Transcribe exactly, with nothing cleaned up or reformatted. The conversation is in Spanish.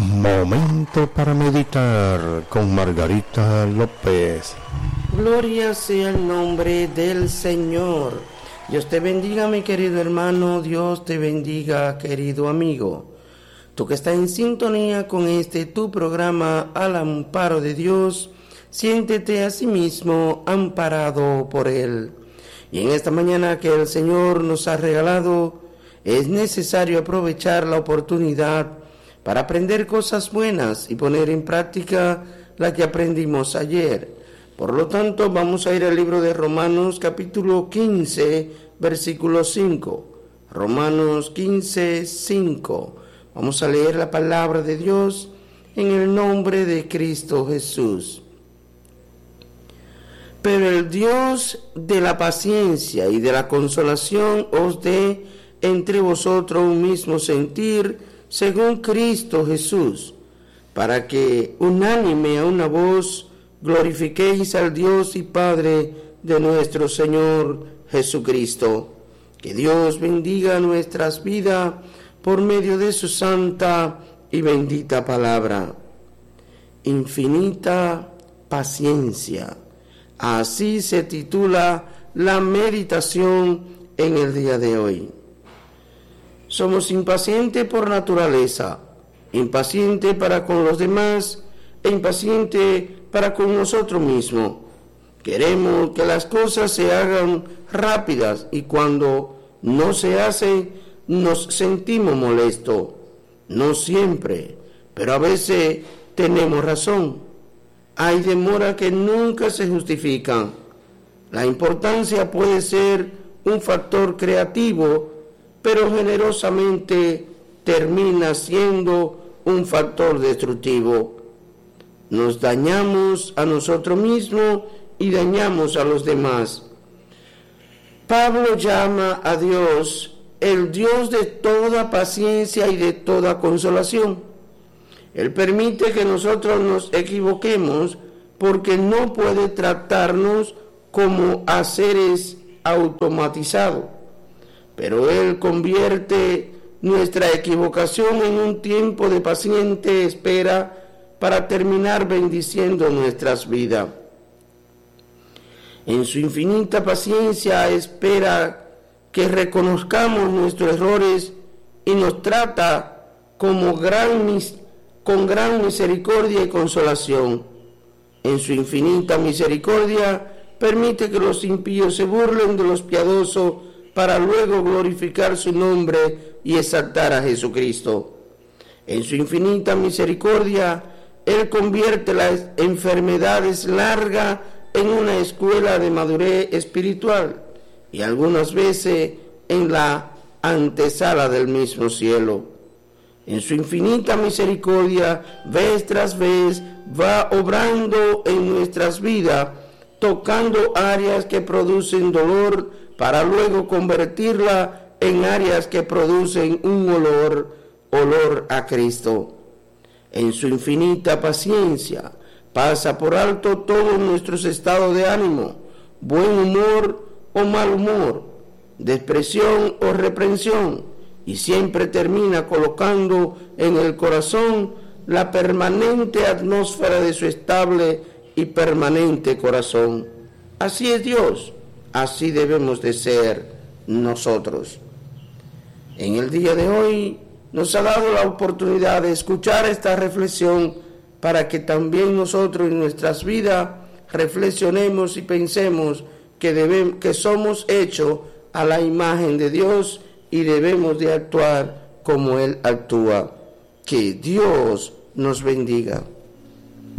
Momento para meditar con Margarita López. Gloria sea el nombre del Señor. Dios te bendiga, mi querido hermano. Dios te bendiga, querido amigo. Tú que estás en sintonía con este tu programa Al Amparo de Dios, siéntete a sí mismo amparado por Él. Y en esta mañana que el Señor nos ha regalado, es necesario aprovechar la oportunidad para aprender cosas buenas y poner en práctica la que aprendimos ayer. Por lo tanto, vamos a ir al libro de Romanos capítulo quince, versículo cinco. Romanos quince, cinco. Vamos a leer la palabra de Dios en el nombre de Cristo Jesús. Pero el Dios de la paciencia y de la consolación os dé entre vosotros un mismo sentir según Cristo Jesús, para que unánime a una voz glorifiquéis al Dios y Padre de nuestro Señor Jesucristo. Que Dios bendiga nuestras vidas por medio de su santa y bendita palabra. Infinita paciencia. Así se titula la meditación en el día de hoy. Somos impacientes por naturaleza, impacientes para con los demás e impacientes para con nosotros mismos. Queremos que las cosas se hagan rápidas y cuando no se hace nos sentimos molestos. No siempre, pero a veces tenemos razón. Hay demoras que nunca se justifican. La importancia puede ser un factor creativo, pero generosamente termina siendo un factor destructivo. Nos dañamos a nosotros mismos y dañamos a los demás. Pablo llama a Dios el Dios de toda paciencia y de toda consolación. Él permite que nosotros nos equivoquemos porque no puede tratarnos como a seres automatizados. Pero Él convierte nuestra equivocación en un tiempo de paciente espera para terminar bendiciendo nuestras vidas. En su infinita paciencia espera que reconozcamos nuestros errores y nos trata como gran, con gran misericordia y consolación. En su infinita misericordia permite que los impíos se burlen de los piadosos para luego glorificar su nombre y exaltar a Jesucristo. En su infinita misericordia, Él convierte las enfermedades largas en una escuela de madurez espiritual y algunas veces en la antesala del mismo cielo. En su infinita misericordia, vez tras vez, va obrando en nuestras vidas, tocando áreas que producen dolor, para luego convertirla en áreas que producen un olor, olor a Cristo. En su infinita paciencia, pasa por alto todos nuestros estados de ánimo, buen humor o mal humor, depresión o reprensión, y siempre termina colocando en el corazón la permanente atmósfera de su estable y permanente corazón. Así es Dios. Así debemos de ser nosotros. En el día de hoy nos ha dado la oportunidad de escuchar esta reflexión para que también nosotros en nuestras vidas reflexionemos y pensemos que, debemos, que somos hechos a la imagen de Dios y debemos de actuar como Él actúa. Que Dios nos bendiga.